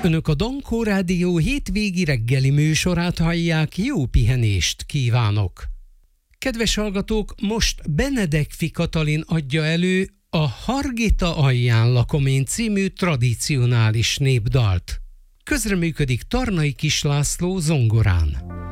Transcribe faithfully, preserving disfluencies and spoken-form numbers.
Önök a Dankó Rádió hétvégi reggeli műsorát hallják, jó pihenést kívánok! Kedves hallgatók, most Benedekfi Katalin adja elő a Hargita alján lakom én című tradicionális népdalt. Közreműködik Tarnai Kis László zongorán.